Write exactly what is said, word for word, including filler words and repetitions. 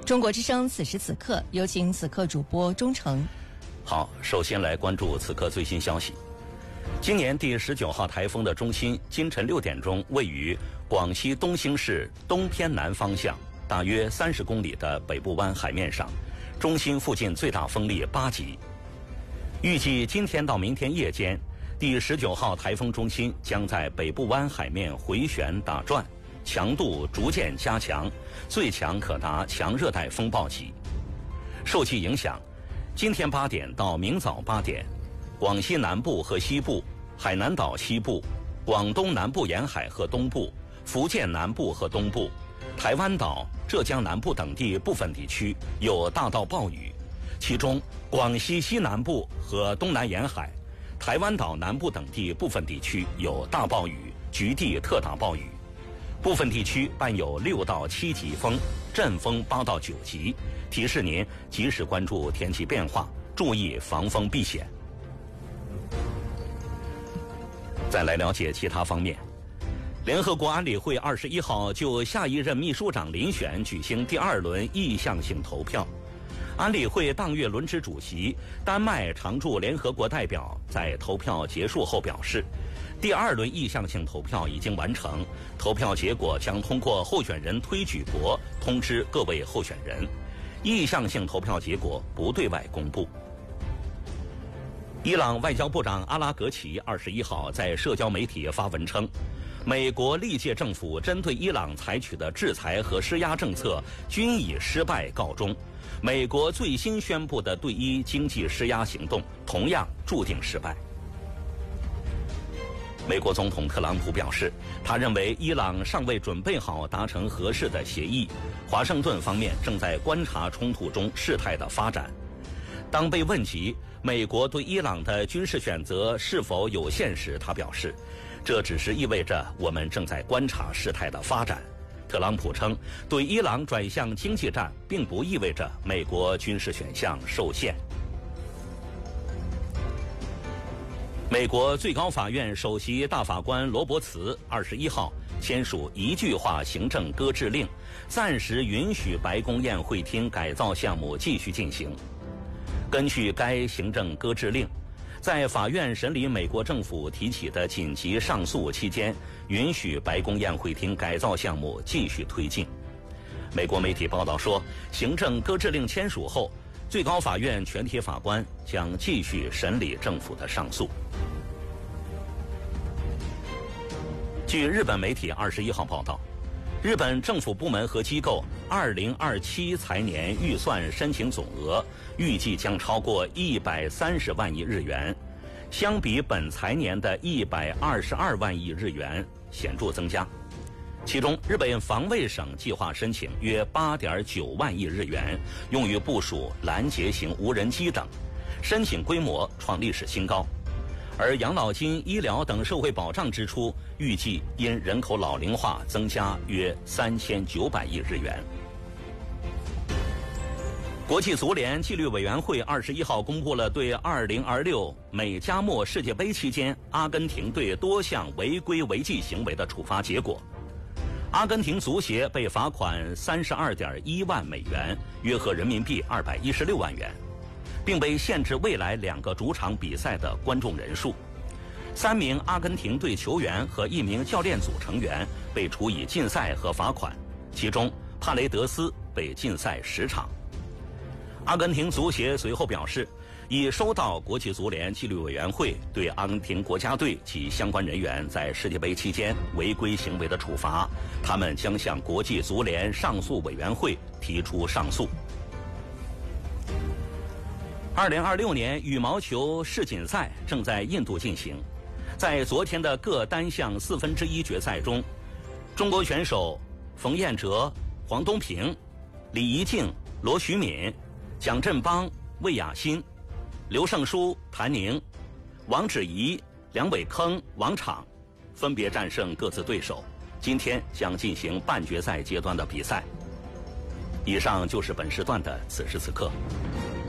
中国之声此时此刻，有请此刻主播钟诚。 好，首先来关注此刻最新消息。今年第十九号台风的中心今晨六点钟位于广西东兴市东偏南方向，大约三十公里的北部湾海面上，中心附近最大风力八级。预计今天到明天夜间，第十九号台风中心将在北部湾海面回旋打转，强度逐渐加强，最强可达强热带风暴级。受其影响，今天八点到明早八点，广西南部和西部、海南岛西部、广东南部沿海和东部、福建南部和东部、台湾岛、浙江南部等地部分地区有大到暴雨，其中广西西南部和东南沿海、台湾岛南部等地部分地区有大暴雨，局地特大暴雨。部分地区伴有六到七级风，阵风八到九级，提示您及时关注天气变化，注意防风避险。再来了解其他方面。联合国安理会二十一号就下一任秘书长遴选举行第二轮意向性投票。安理会当月轮值主席、丹麦常驻联合国代表在投票结束后表示，第二轮意向性投票已经完成，投票结果将通过候选人推举国通知各位候选人，意向性投票结果不对外公布。伊朗外交部长阿拉格齐二十一号在社交媒体发文称，美国历届政府针对伊朗采取的制裁和施压政策均以失败告终，美国最新宣布的对伊经济施压行动同样注定失败。美国总统特朗普表示，他认为伊朗尚未准备好达成合适的协议，华盛顿方面正在观察冲突中事态的发展。当被问及美国对伊朗的军事选择是否有限时，他表示，这只是意味着我们正在观察事态的发展。特朗普称，对伊朗转向经济战并不意味着美国军事选项受限。美国最高法院首席大法官罗伯茨二十一号签署一句话行政搁置令，暂时允许白宫宴会厅改造项目继续进行。根据该行政搁置令，在法院审理美国政府提起的紧急上诉期间，允许白宫宴会厅改造项目继续推进。美国媒体报道说，行政搁置令签署后，最高法院全体法官将继续审理政府的上诉。据日本媒体二十一号报道，日本政府部门和机构二零二七财年预算申请总额预计将超过一百三十万亿日元，相比本财年的一百二十二万亿日元显著增加。其中，日本防卫省计划申请约八点九万亿日元，用于部署拦截型无人机等，申请规模创历史新高。而养老金、医疗等社会保障支出预计因人口老龄化增加约三千九百亿日元。国际足联纪律委员会二十一号公布了对二零二六美加墨世界杯期间阿根廷队多项违规违纪行为的处罚结果。阿根廷足协被罚款三十二点一万美元，约合人民币二百一十六万元。并被限制未来两个主场比赛的观众人数。三名阿根廷队球员和一名教练组成员被处以禁赛和罚款，其中帕雷德斯被禁赛十场。阿根廷足协随后表示，已收到国际足联纪律委员会对阿根廷国家队及相关人员在世界杯期间违规行为的处罚，他们将向国际足联上诉委员会提出上诉。二零二六年羽毛球世锦赛正在印度进行，在昨天的各单项四分之一决赛中，中国选手冯彦哲、黄东萍、李怡静、罗徐敏、蒋振邦、魏雅欣、刘胜书、谭宁、王芷怡、梁伟铿、王昶分别战胜各自对手，今天将进行半决赛阶段的比赛。以上就是本时段的此时此刻。